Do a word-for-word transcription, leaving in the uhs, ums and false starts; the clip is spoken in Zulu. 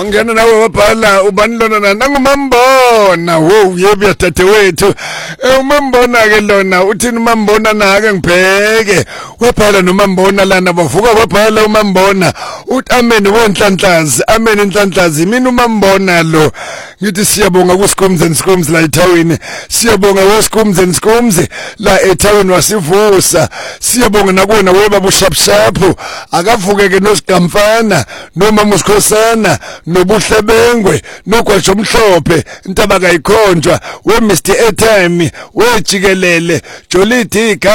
Ngena nawe wabhala ubani lona nangumambona wo yebi yathathe wethu umambona ke lona uthini umambona nake ngibheke wabhala nomambona lana bavuka wabhala umambona uthi amen wonhlanhlazi amen inhlanhlazi mina umambona lo ngithi siyabonga kuSikhumze and Sikhumze la eThawini siyabonga kuSikhumze and Sikhumze la eThawini wasivusa siyabonga nakuwena webaba ushapshapu akavuke ke nosigamfana noma musikhosana nobuhlebengwe nogwasho omhlophe intaba kayikhonjwa we Mister Airtime we jikelele Jolity